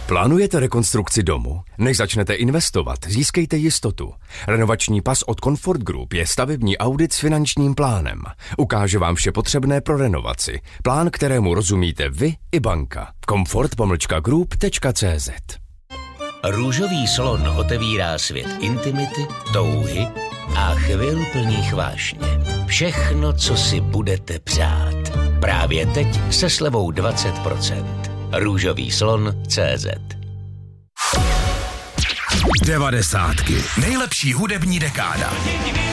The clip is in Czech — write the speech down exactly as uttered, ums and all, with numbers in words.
Plánujete rekonstrukci domu? Než začnete investovat, získejte jistotu. Renovační pas od Comfort Group je stavební audit s finančním plánem. Ukáže vám vše potřebné pro renovaci. Plán, kterému rozumíte vy i banka. comfort pomlčka group tečka cé zet. Růžový slon otevírá svět intimity, touhy a chvil plných vášně. Všechno, co si budete přát. Právě teď se slevou dvacet procent. Růžový slon tečka cé zet. Devadesátky. Nejlepší hudební dekáda.